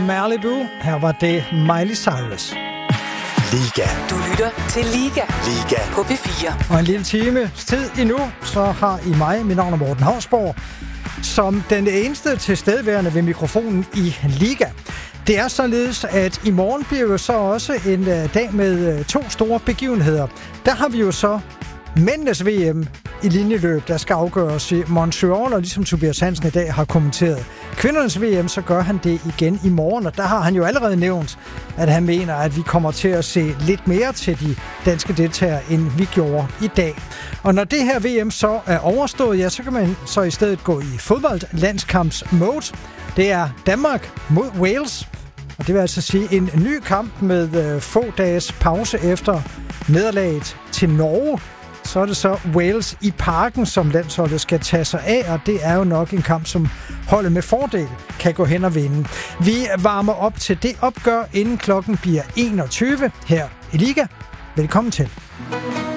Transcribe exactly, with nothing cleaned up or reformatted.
Malibu. Her var det Miley Cyrus. Liga. Du lytter til Liga. Liga. På P fire. Og en lille time tid endnu, så har I mig, mit navn er Morten Hausborg, som den eneste tilstedeværende ved mikrofonen i Liga. Det er således, at i morgen bliver jo så også en dag med to store begivenheder. Der har vi jo så mændenes V M i linjeløb, der skal afgøres i Montreal, og ligesom Tobias Hansen i dag har kommenteret kvindernes V M, så gør han det igen i morgen, og der har han jo allerede nævnt, at han mener, at vi kommer til at se lidt mere til de danske deltagere, end vi gjorde i dag. Og når det her V M så er overstået, ja, så kan man så i stedet gå i fodboldlandskampsmode. Det er Danmark mod Wales, og det vil altså sige en ny kamp med øh, få dages pause efter nederlaget til Norge. Så er det så Wales i Parken, som landsholdet skal tage sig af, og det er jo nok en kamp, som holdet med fordel kan gå hen og vinde. Vi varmer op til det opgør, inden klokken bliver enogtyve her i Liga. Velkommen til.